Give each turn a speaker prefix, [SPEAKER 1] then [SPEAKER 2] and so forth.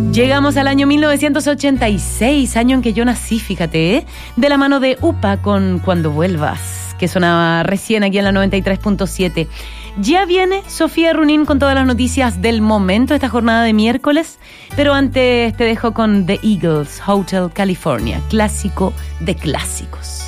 [SPEAKER 1] Llegamos al año 1986, año en que yo nací, fíjate, ¿eh? De la mano de UPA con Cuando Vuelvas, que sonaba recién aquí en la 93.7. Ya viene Sofía Runín con todas las noticias del momento esta jornada de miércoles, pero antes te dejo con The Eagles, Hotel California, clásico de clásicos.